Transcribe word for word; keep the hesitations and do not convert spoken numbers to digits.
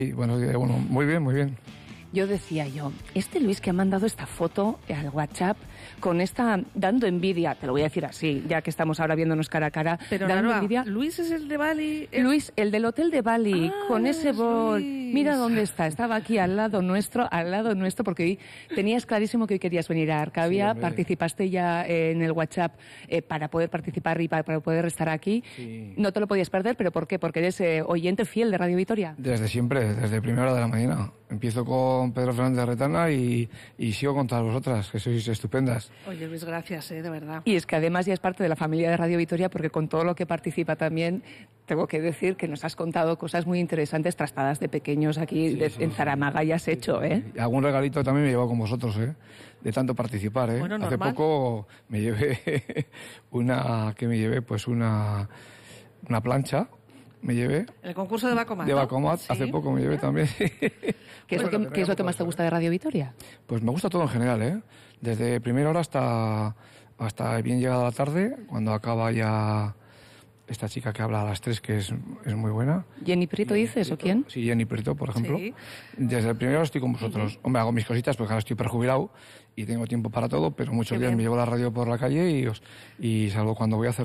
Y bueno, bueno, muy bien, muy bien. Yo decía yo, este Luis que ha mandado esta foto al WhatsApp con esta, dando envidia, te lo voy a decir así, ya que estamos ahora viéndonos cara a cara, pero dando Narva, envidia. Luis es el de Bali. El... Luis, el del hotel de Bali, ah, con ese bol. Luis. Mira dónde está, estaba aquí al lado nuestro, al lado nuestro, porque hoy tenías clarísimo que hoy querías venir a Arcavia, sí, participaste ya en el WhatsApp eh, para poder participar y para, para poder estar aquí. Sí. No te lo podías perder, pero ¿por qué? Porque eres eh, oyente fiel de Radio Vitoria. Desde siempre, desde primera hora de la mañana. Empiezo con Pedro Fernández de Retana y, y sigo con todas vosotras, que sois estupendas. Oye, Luis, gracias, eh, de verdad. Y es que además ya es parte de la familia de Radio Vitoria, porque con todo lo que participa también, tengo que decir que nos has contado cosas muy interesantes, trastadas de pequeños aquí, sí, de, sí, en Zaramaga, ya has sí, hecho, ¿eh? Y algún regalito también me he llevado con vosotros, ¿eh? De tanto participar, ¿eh? Bueno, Hace normal. poco me llevé una, ¿qué me llevé? Pues una, una plancha. Me llevé. El concurso de Bacomat. De Bacomat, ¿sí? Hace poco me llevé también. ¿Qué es, bueno, lo que, ¿qué es lo que más te gusta de Radio Vitoria? Pues me gusta todo en general, ¿eh? Desde primera hora hasta, hasta bien llegada la tarde, cuando acaba ya esta chica que habla a las tres, que es, es muy buena. ¿Jenny Prieto dices o quién? Sí, Jenny Prieto, por ejemplo. Sí. Desde el primero estoy con vosotros. Uh-huh. Hombre, hago mis cositas porque ahora estoy perjubilado y tengo tiempo para todo, pero muchos Qué días bien. Me llevo la radio por la calle y, os, y salvo cuando voy a hacer